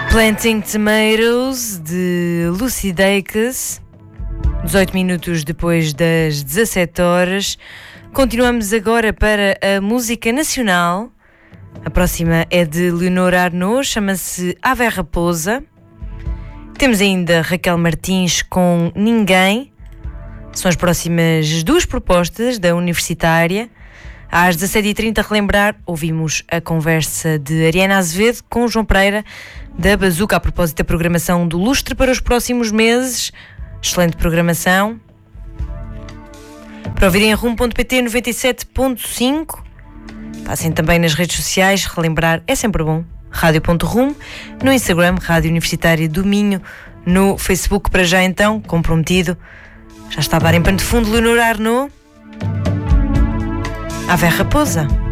Planting Tomatoes, de Lucy Dacus, 18 minutos depois das 17 horas. Continuamos agora para a música nacional. A próxima é de Leonor Arnaud, chama-se Ave Raposa. Temos ainda Raquel Martins com Ninguém. São as próximas duas propostas da Universitária. Às 17h30, relembrar, ouvimos a conversa de Ariana Azevedo com João Pereira da Bazuca a propósito da programação do Lustre para os próximos meses. Excelente programação. Para ouvirem em Rumo.pt 97.5. Passem também nas redes sociais, relembrar é sempre bom. Rádio.Rumo, no Instagram, Rádio Universitária do Minho, no Facebook, para já então, comprometido. Já está a dar em pano de fundo Leonor Arnaud. Ave Raposa.